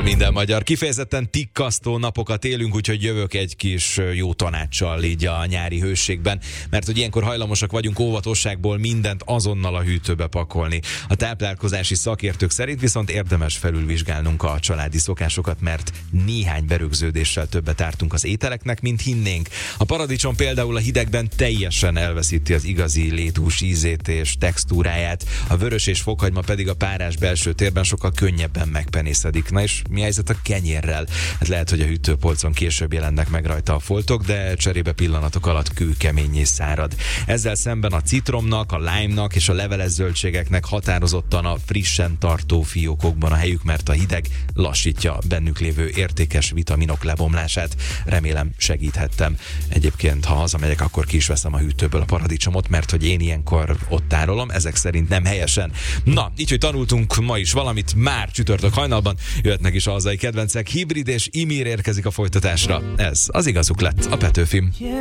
minden magyar. Kifejezetten tikkasztó napokat élünk, úgyhogy jövök egy kis jó tanácssal így a nyári hőségben, mert hogy ilyenkor hajlamosak vagyunk óvatosságból mindent azonnal a hűtőbe pakolni. A táplálkozási szakértők szerint viszont érdemes felülvizsgálnunk a családi szokásokat, mert néhány berögződéssel többet ártunk az ételeknek, mint hinnénk. A paradicsom például a hidegben teljesen elveszíti az igazi léthús ízét és textúráját, a vörös és fokhagyma pedig a párás belső térben sokkal könnyebben megpenészedik. Na és mi helyzet a kenyérrel? Hát lehet, hogy a hűtőpolcon később jelennek meg rajta a foltok, de cserébe pillanatok alatt kőkeménnyé szárad. Ezzel szemben a citromnak, a lime-nak és a leveles zöldségeknek határozottan a frissen tartó fiókokban a helyük, mert a hideg lassítja bennük lévő értékes vitaminok lebomlását. Remélem segíthettem. Egyébként, ha hazamegyek, akkor ki is veszem a hűtőből a paradicsomot, mert hogy én ilyenkor ott tárolom, ezek szerint nem helyesen. Na, így, hogy tanultunk ma is valamit, már csütörtök hajnalban jöhetnek is a hazai kedvencek. Hibrid és Imír érkezik a folytatásra. Ez az igazuk lett, a Petőfim.